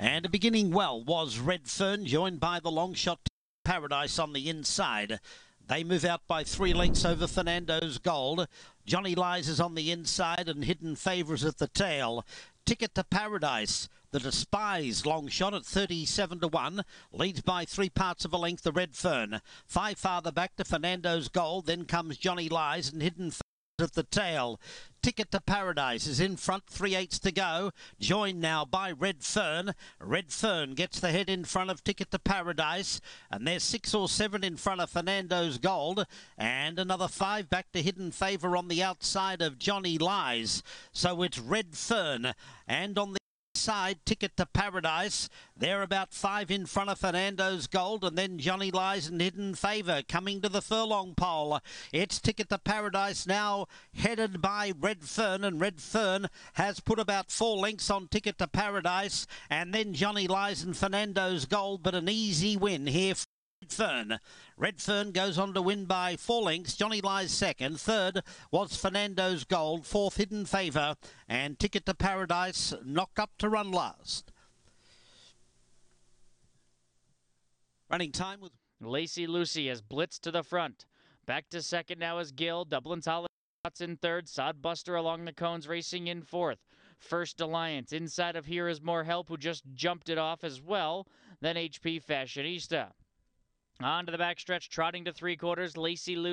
And beginning well was Redfern, joined by the long shot Paradise on the inside. They move out by 3 lengths over Fernando's Gold. Johnny Lies is on the inside and Hidden Favours at the tail. Ticket to Paradise, the despised long shot at 37-1, leads by 3 parts of a length the Redfern. 5 farther back to Fernando's Gold, then comes Johnny Lies and Hidden Favours at the tail. Ticket to Paradise is in front, 3/8 to go, joined now by Redfern. Redfern gets the head in front of Ticket to Paradise, and there's 6 or 7 in front of Fernando's Gold, and another 5 back to Hidden Favour on the outside of Johnny Lies. So it's Redfern, and on the side, Ticket to Paradise. They're about 5 in front of Fernando's Gold, and then Johnny Lies and Hidden Favour coming to the furlong pole. It's Ticket to Paradise now, headed by Redfern, and Redfern has put about 4 lengths on Ticket to Paradise, and then Johnny Lies and Fernando's Gold, but an easy win here for Redfern. Redfern goes on to win by 4 lengths. Johnny Lies second. Third was Fernando's Gold. Fourth, Hidden Favour. And Ticket to Paradise knocked up to run last. Running time with Lacey Lucy has blitzed to the front. Back to second now is Gill. Dublin's Holly in third. Sodbuster along the cones racing in fourth. First Alliance inside of Here Is More Help, who just jumped it off as well. Then HP Fashionista. On to the backstretch, trotting to 3/4, Lacey Lucy.